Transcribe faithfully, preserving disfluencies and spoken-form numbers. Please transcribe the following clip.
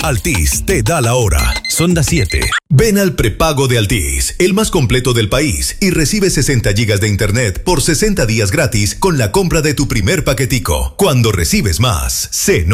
Altis te da la hora. Son las siete. Ven al prepago de Altis, el más completo del país, y recibe sesenta gigas de internet por sesenta días gratis con la compra de tu primer paquetico. Cuando recibes más, se